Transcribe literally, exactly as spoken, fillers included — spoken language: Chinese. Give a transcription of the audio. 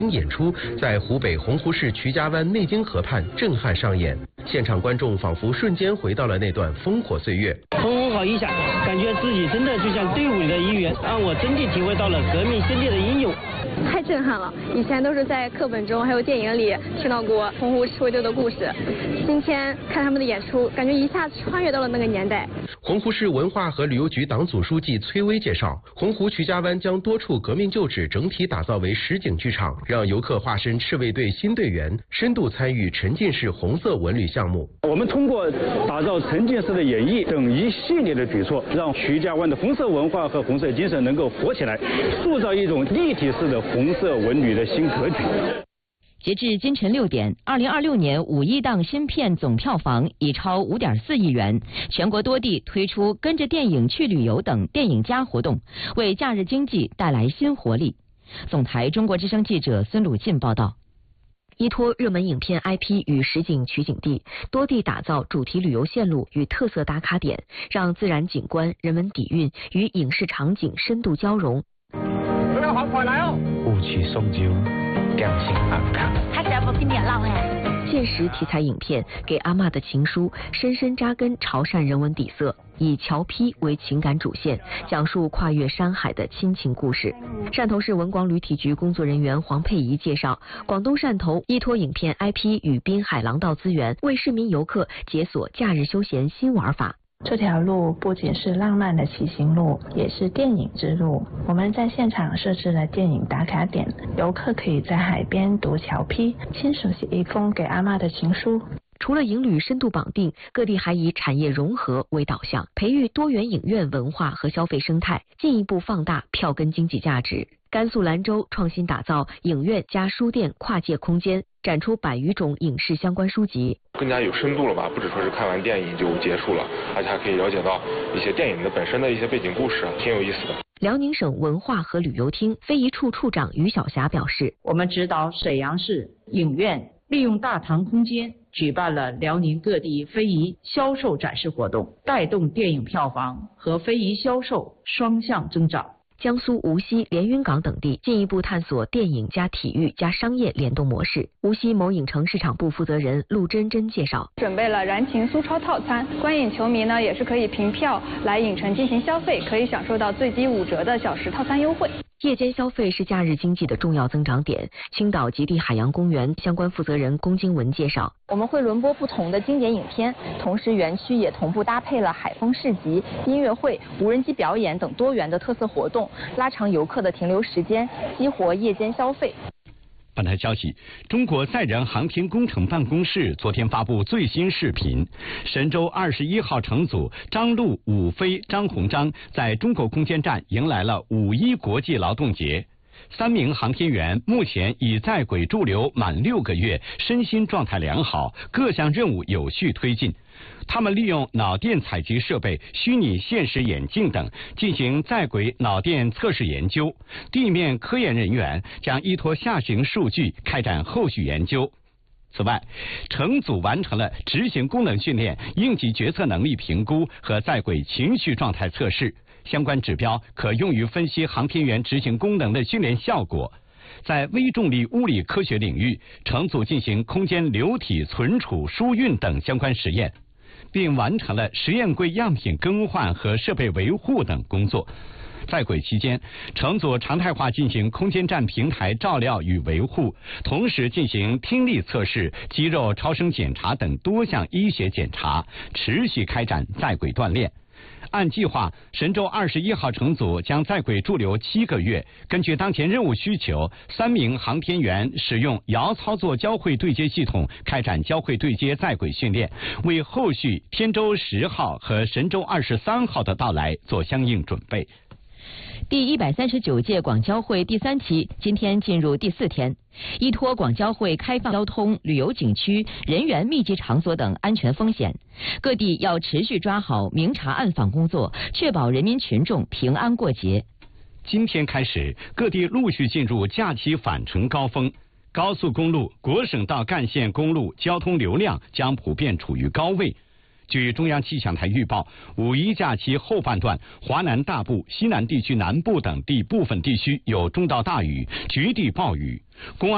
演出在湖北洪湖市曲家湾内经河畔震撼上演，现场观众仿佛瞬间回到了那段烽火岁月。 风风好一下，感觉自己真的就像队伍里的一员，让我真的体会到了革命先烈的英勇。 太震撼了！以前都是在课本中还有电影里听到过洪湖示威队的故事，今天看他们的演出，感觉一下子穿越到了那个年代。 洪湖市文化和旅游局党组书记崔威介绍，洪湖曲家湾将多处革命旧址整体打造为实景剧场，让游客化身赤卫队新队员，深度参与沉浸式红色文旅项目。 我们通过打造沉浸式的演绎等一系列的举措，让曲家湾的红色文化和红色精神能够活起来，塑造一种立体式的红色文旅的新格局。 截至今晨六点，二零二六年五一档新片总票房已超五点四亿元。全国多地推出跟着电影去旅游等电影加活动，为假日经济带来新活力。总台中国之声记者孙鲁进报道。 依托热门影片 I P 与实景取景地，多地打造主题旅游线路与特色打卡点，让自然景观、人文底蕴与影视场景深度交融。 大家好，快来哦！雾气松酒，良心安康。 他是不跟你唠哎。现实题材影片《给阿嬷的情书》深深扎根潮汕人文底色，以侨批为情感主线，讲述跨越山海的亲情故事。汕头市文广旅体局工作人员黄佩仪介绍，广东汕头依托影片 I P 与滨海廊道资源，为市民游客解锁假日休闲新玩法。 这条路不仅是浪漫的骑行路，也是电影之路。我们在现场设置了电影打卡点，游客可以在海边读侨批，亲手写一封给阿嬷的情书。 除了影旅深度绑定，各地还以产业融合为导向，培育多元影院文化和消费生态，进一步放大票根经济价值。甘肃兰州创新打造影院加书店跨界空间，展出百余种影视相关书籍， 更加有深度了吧？不只说是看完电影就结束了，而且还可以了解到一些电影的本身的一些背景故事，挺有意思的。 辽宁省文化和旅游厅非遗处处长于晓霞表示， 我们指导沈阳市影院利用大堂空间举办了辽宁各地非遗销售展示活动，带动电影票房和非遗销售双向增长。 江苏无锡、连云港等地进一步探索电影加体育加商业联动模式。无锡某影城市场部负责人陆真真介绍， 准备了燃情苏超套餐，观影球迷呢也是可以凭票来影城进行消费，可以享受到最低五折的小时套餐优惠。 夜间消费是假日经济的重要增长点。青岛极地海洋公园相关负责人龚金文介绍， 我们会轮播不同的经典影片，同时园区也同步搭配了海风市集、音乐会、无人机表演等多元的特色活动，拉长游客的停留时间，激活夜间消费。 本台消息，中国载人航天工程办公室昨天发布最新视频，神舟二十一号乘组张陆、武飞、张鸿章在中国空间站迎来了五一国际劳动节。三名航天员目前已在轨驻留满六个月，身心状态良好，各项任务有序推进。他们利用脑电采集设备、虚拟现实眼镜等进行在轨脑电测试研究，地面科研人员将依托下行数据开展后续研究。此外，乘组完成了执行功能训练、应急决策能力评估和在轨情绪状态测试，相关指标可用于分析航天员执行功能的训练效果。在微重力物理科学领域，乘组进行空间流体存储、输运等相关实验，并完成了实验柜样品更换和设备维护等工作。在轨期间，乘组常态化进行空间站平台照料与维护，同时进行听力测试、肌肉超声检查等多项医学检查，持续开展在轨锻炼。按计划，神舟二十一号乘组将在轨驻留七个月。根据当前任务需求，三名航天员使用遥操作交会对接系统开展交会对接在轨训练，为后续天舟十号和神舟二十三号的到来做相应准备。 第一百三十九届广交会第三期今天进入第四天，依托广交会开放交通、旅游景区、人员密集场所等安全风险，各地要持续抓好明察暗访工作，确保人民群众平安过节。 今天开始，各地陆续进入假期返程高峰，高速公路、国省道干线公路交通流量将普遍处于高位。据中央气象台预报，五一假期后半段，华南大部、西南地区南部等地部分地区有中到大雨，局地暴雨。公安